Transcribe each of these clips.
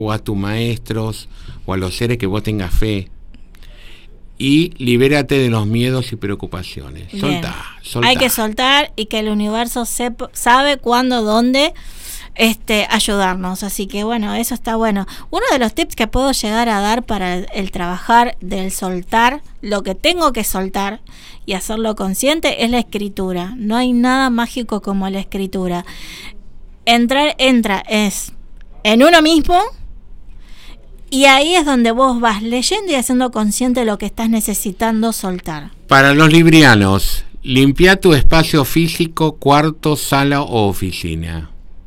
o a tus maestros o a los seres que vos tengas fe. Y libérate de los miedos y preocupaciones. Soltá. Hay que soltar, y que el universo sabe cuándo, dónde ayudarnos. Así que bueno, eso está bueno. Uno de los tips que puedo llegar a dar para el trabajar del soltar, lo que tengo que soltar y hacerlo consciente, es la escritura. No hay nada mágico como la escritura. Entra es en uno mismo, y ahí es donde vos vas leyendo y haciendo consciente lo que estás necesitando soltar. Para los librianos, limpia tu espacio físico, cuarto, sala o oficina.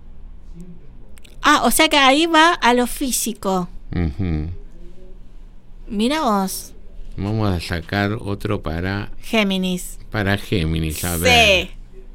O sea que ahí va a lo físico. Uh-huh. Mira vos. Vamos a sacar otro para Géminis. Para Géminis, a ver.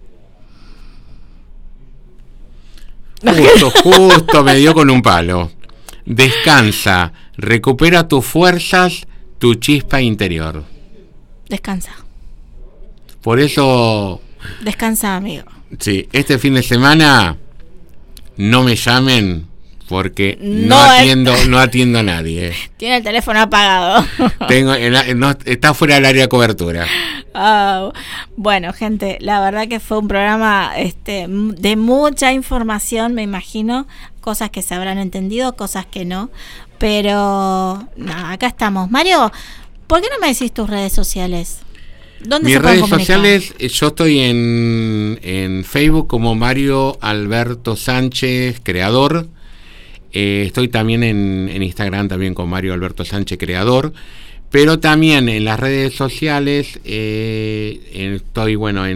Sí. Justo me dio con un palo. Descansa, recupera tus fuerzas, tu chispa interior. Descansa. Por eso... Descansa, amigo. Sí, este fin de semana no me llamen porque no atiendo a nadie. Tiene el teléfono apagado. Está fuera del área de cobertura. Bueno, gente, la verdad que fue un programa de mucha información, me imagino, cosas que se habrán entendido, cosas que no, pero acá estamos. Mario, ¿por qué no me decís tus redes sociales? ¿Dónde Mis redes sociales, yo estoy en Facebook como Mario Alberto Sánchez Creador. Estoy también en Instagram también con Mario Alberto Sánchez Creador. Pero también en las redes sociales estoy,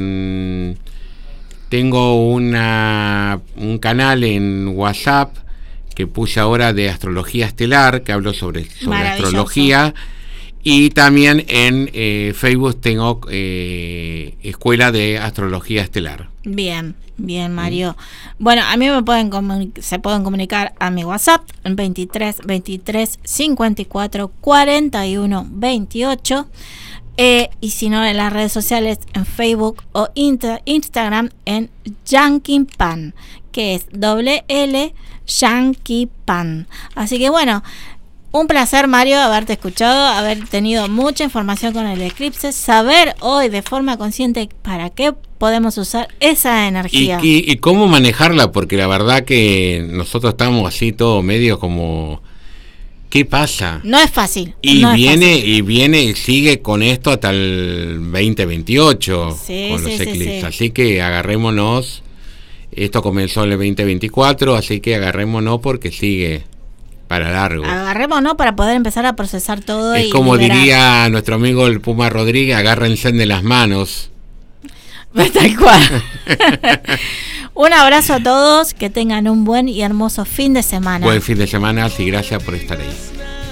tengo un canal en WhatsApp que puse ahora de astrología estelar, que hablo sobre astrología. Y también en Facebook tengo Escuela de Astrología Estelar. Bien, Mario. Bueno, a mí se pueden comunicar a mi WhatsApp en 23 23 54 41 28. Y si no, en las redes sociales, en Facebook o Instagram, en Yankee Pan, que es L Yankee Pan. Así que bueno, un placer, Mario, haberte escuchado, haber tenido mucha información con el eclipse, saber hoy de forma consciente para qué podemos usar esa energía. Y cómo manejarla, porque la verdad que nosotros estamos así todo medio como... ¿Qué pasa? No es fácil. Y viene y sigue con esto hasta el 2028 con los eclipses. Sí. Así que agarrémonos. Esto comenzó en el 2024, así que agarrémonos porque sigue para largo. Agarrémonos para poder empezar a procesar todo. Es como liberar. Diría nuestro amigo el Puma Rodríguez, agárrense de las manos. Tal cual. Un abrazo a todos, que tengan un buen y hermoso fin de semana. Buen fin de semana y gracias por estar ahí.